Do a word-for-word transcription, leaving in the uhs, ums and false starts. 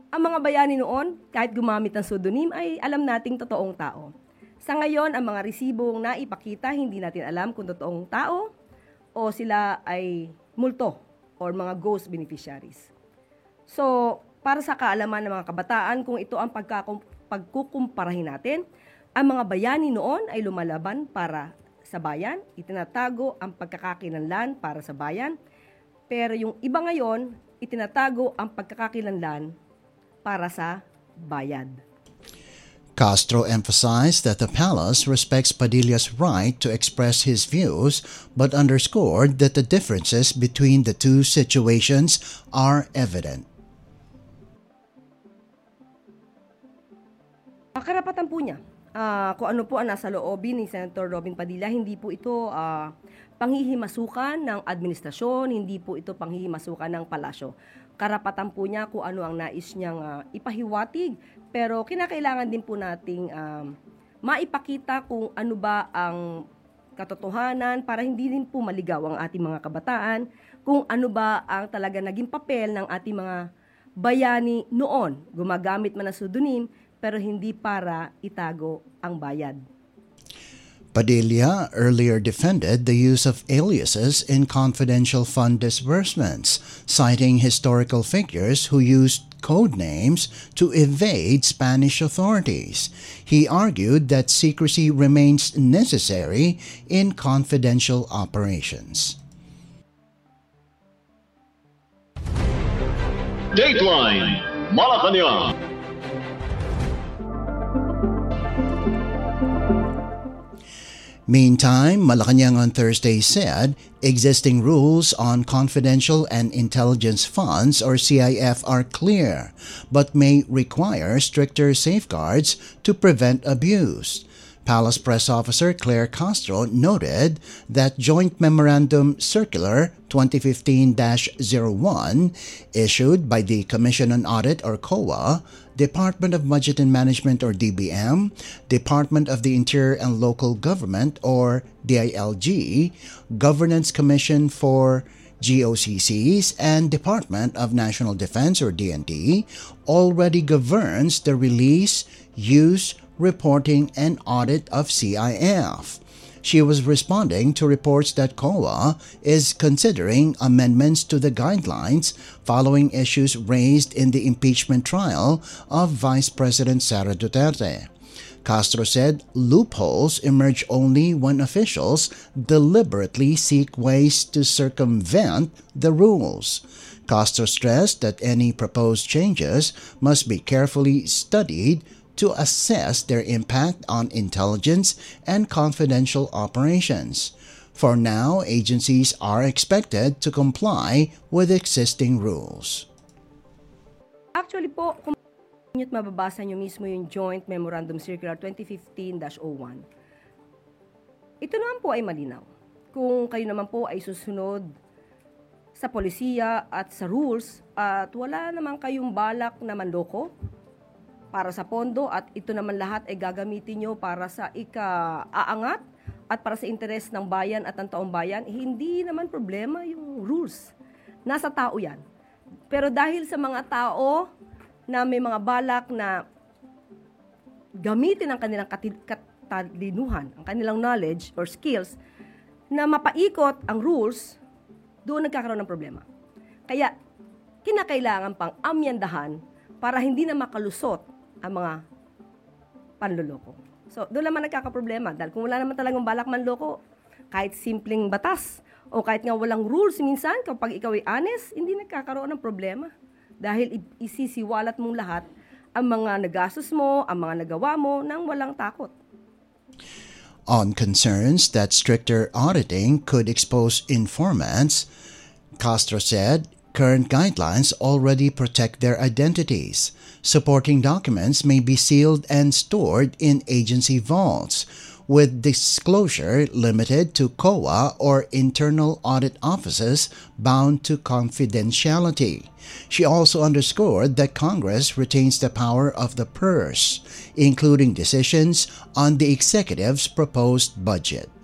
Ang mga bayani noon, kahit gumamit ng pseudonym, ay alam nating totoong tao. Sa ngayon, ang mga resibong naipakita, hindi natin alam kung totoong tao o sila ay multo or mga ghost beneficiaries. So, para sa kaalaman ng mga kabataan, kung ito ang pagkakum- pagkukumparahin natin, ang mga bayani noon ay lumalaban para sa bayan, itinatago ang pagkakakilanlan para sa bayan, pero yung iba ngayon, itinatago ang pagkakakilanlan para sa bayad. Castro emphasized that the palace respects Padilla's right to express his views, but underscored that the differences between the two situations are evident. Karapatan po niya. Uh, kung ano po ang nasa loobin ni Senator Robin Padilla, hindi po ito uh, panghihimasukan ng administrasyon, hindi po ito panghihimasukan ng palasyo. Karapatan po niya kung ano ang nais niyang uh, ipahiwatig, pero kinakailangan din po nating um, maipakita kung ano ba ang katotohanan para hindi din po maligaw ang ating mga kabataan, kung ano ba ang talaga naging papel ng ating mga bayani noon, gumagamit man ng pseudonym, pero hindi para itago ang bayad. Padilla earlier defended the use of aliases in confidential fund disbursements, citing historical figures who used code names to evade Spanish authorities. He argued that secrecy remains necessary in confidential operations. Dateline Malacanang. Meantime, Malacanang on Thursday said existing rules on confidential and intelligence funds or C I F are clear, but may require stricter safeguards to prevent abuse. Palace Press Officer Claire Castro noted that Joint Memorandum Circular twenty fifteen dash zero one issued by the Commission on Audit or C O A, Department of Budget and Management or D B M, Department of the Interior and Local Government or D I L G, Governance Commission for G O C Cs, and Department of National Defense or D N D already governs the release, use, reporting, and audit of C I F. She was responding to reports that C O A is considering amendments to the guidelines following issues raised in the impeachment trial of Vice President Sara Duterte. Castro said loopholes emerge only when officials deliberately seek ways to circumvent the rules. Castro stressed that any proposed changes must be carefully studied to assess their impact on intelligence and confidential operations. For now, agencies are expected to comply with existing rules. Actually po, kung nyo't mababasa nyo mismo yung Joint Memorandum Circular twenty fifteen dash zero one, ito naman po ay malinaw. Kung kayo naman po ay susunod sa polisiya at sa rules at wala naman kayong balak na manloko para sa pondo at ito naman lahat ay gagamitin nyo para sa ika-aangat at para sa interes ng bayan at ng taong bayan, hindi naman problema yung rules. Nasa tao yan. Pero dahil sa mga tao na may mga balak na gamitin ang kanilang katalinuhan, ang kanilang knowledge or skills, na mapaikot ang rules, doon nagkakaroon ng problema. Kaya, kinakailangan pang amyandahan para hindi na makalusot ang mga panloloko. So, doon naman nagkakaproblema. Dahil kung wala naman talagang balak manloko, kahit simpleng batas, o kahit nga walang rules minsan, kapag ikaw ay honest, hindi nagkakaroon ng problema. Dahil isisiwalat mong lahat ang mga nagastos mo, ang mga nagawa mo, nang walang takot. On concerns that stricter auditing could expose informants, Castro said current guidelines already protect their identities. Supporting documents may be sealed and stored in agency vaults, with disclosure limited to C O A or internal audit offices bound to confidentiality. She also underscored that Congress retains the power of the purse, including decisions on the executive's proposed budget.